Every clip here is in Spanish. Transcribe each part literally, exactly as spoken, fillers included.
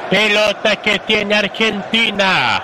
Pelota que tiene Argentina.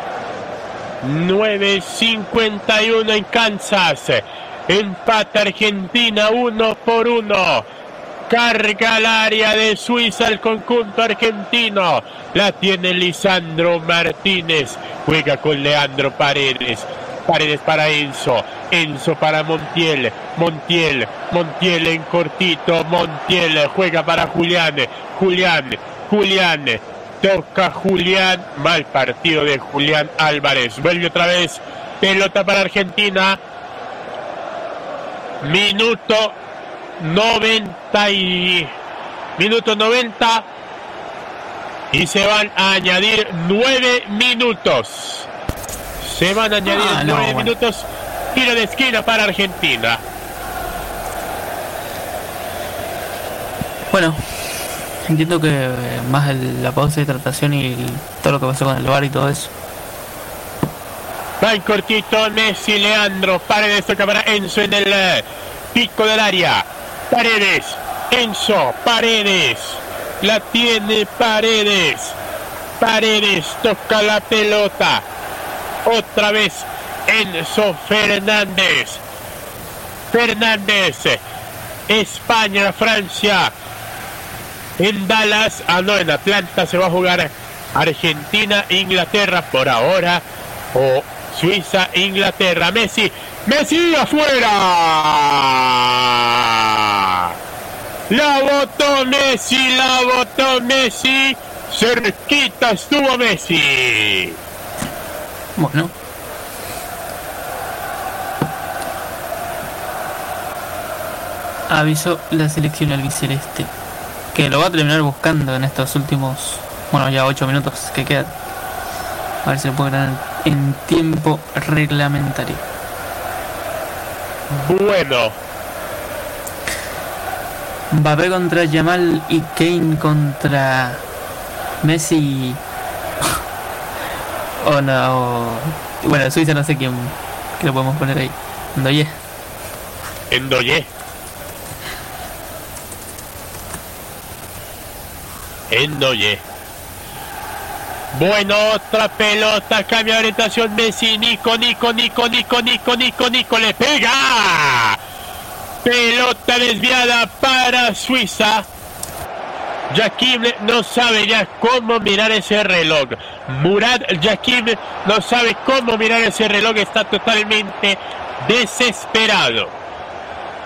nueve cincuenta y uno en Kansas. Empata Argentina uno por uno. Carga al área de Suiza el conjunto argentino. La tiene Lisandro Martínez. Juega con Leandro Paredes. Paredes para Enzo. Enzo para Montiel. Montiel. Montiel en cortito. Montiel juega para Julián. Julián. Julián. Toca Julián. Mal partido de Julián Álvarez. Vuelve otra vez. Pelota para Argentina. Minuto noventa y... Minuto noventa. Y se van a añadir nueve minutos. Se van a añadir ah, no, nueve bueno. minutos. Tiro de esquina para Argentina. Bueno, entiendo que más el, la pausa de hidratación y el, todo lo que pasó con el V A R y todo eso. Va en cortito Messi, Leandro Paredes, toca para Enzo en el uh, pico del área. Paredes, Enzo, Paredes, la tiene Paredes. Paredes toca la pelota. Otra vez Enzo Fernández. Fernández. España, Francia. En Dallas, ah no, en Atlanta se va a jugar Argentina, Inglaterra por ahora. O Suiza, Inglaterra. Messi. Messi afuera. La botó Messi, la botó Messi. Cerquita estuvo Messi. Bueno. Avisó la selección albiceleste que lo va a terminar buscando en estos últimos, bueno, ya ocho minutos que quedan. A ver si lo puede ganar en tiempo reglamentario. Bueno. Mbappé contra Yamal y Kane contra Messi. O no, o... bueno, Suiza no sé quién que lo podemos poner ahí. Ndoye. Ndoye. Ndoye. Bueno, otra pelota, cambia de orientación Messi, Nico, Nico, Nico, Nico, Nico, Nico, Nico, le pega. Pelota desviada para Suiza. Yakim no sabe ya cómo mirar ese reloj. Murad Yakim no sabe cómo mirar ese reloj, está totalmente desesperado.